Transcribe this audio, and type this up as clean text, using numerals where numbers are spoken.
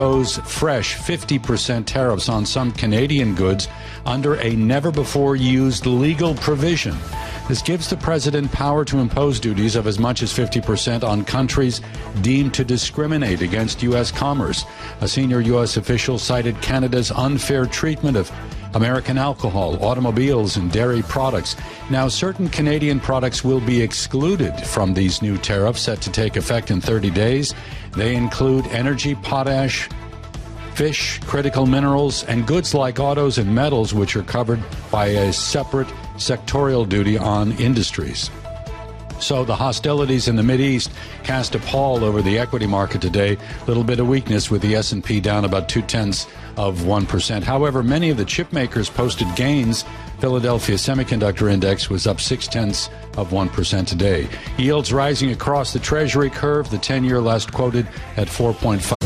fresh 50% tariffs on some Canadian goods under a never-before-used legal provision. This gives the president power to impose duties of as much as 50% on countries deemed to discriminate against U.S. commerce. A senior U.S. official cited Canada's unfair treatment of American alcohol, automobiles, and dairy products. Now, certain Canadian products will be excluded from these new tariffs set to take effect in 30 days. They include energy, potash, fish, critical minerals, and goods like autos and metals, which are covered by a separate sectorial duty on industries. So the hostilities in the Mideast cast a pall over the equity market today. A little bit of weakness with the S&P down about 0.2%. However, many of the chip makers posted gains. Philadelphia Semiconductor Index was up 0.6% today. Yields rising across the Treasury curve. The 10-year last quoted at 4.5.